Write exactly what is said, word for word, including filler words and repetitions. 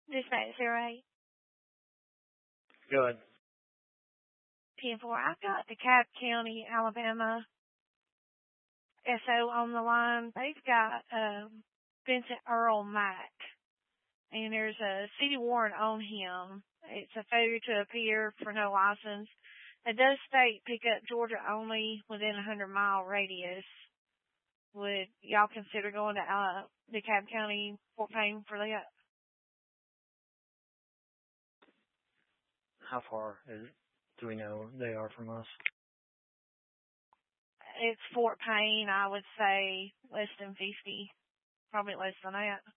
Dispatch zero eight. Good. ten four. I've got DeKalb County, Alabama S O on the line. They've got um, Vincent Earl Mack, and there's a city warrant on him. It's a failure to appear for no license. It does state pick up Georgia only within a hundred mile radius. Would y'all consider going to uh, DeKalb County, Fort Payne for that? How far is do we know they are from us? It's Fort Payne, I would say less than fifty, probably less than that.